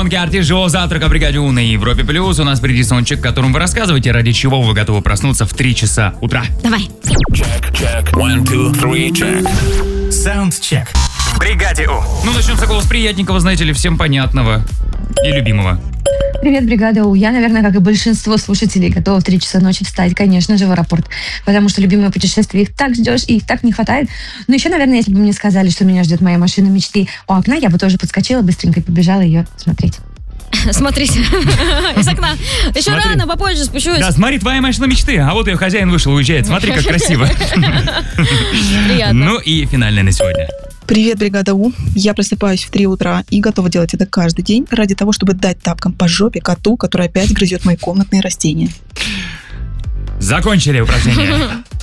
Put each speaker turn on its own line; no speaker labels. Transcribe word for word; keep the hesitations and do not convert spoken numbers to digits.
гонки артист живого завтрака в бригаде У на Европе Плюс. У нас впереди саундчек, в котором вы рассказываете, ради чего вы готовы проснуться в три часа утра.
Давай.
Check, check. One, two, three, check. Soundcheck. В бригаде У.
Ну, начнем с такого с приятненького, знаете ли, всем понятного и любимого.
Привет, бригада У. Я, наверное, как и большинство слушателей, готова в три часа ночи встать, конечно же, в аэропорт. Потому что любимое путешествие, их так ждешь, и их так не хатает. Но еще, наверное, если бы мне сказали, что меня ждет моя машина мечты у окна, я бы тоже подскочила быстренько и побежала ее смотреть.
Смотрите, из окна. Еще
Смотри.
рано, попозже спущусь.
Да, смотри, твоя машина мечты, а вот ее хозяин вышел, уезжает. Смотри, как красиво.
Приятно.
Ну и финальное на сегодня.
Привет, бригада У. Я просыпаюсь в три утра и готова делать это каждый день ради того, чтобы дать тапкам по жопе коту, который опять грызет мои комнатные растения.
Закончили упражнение.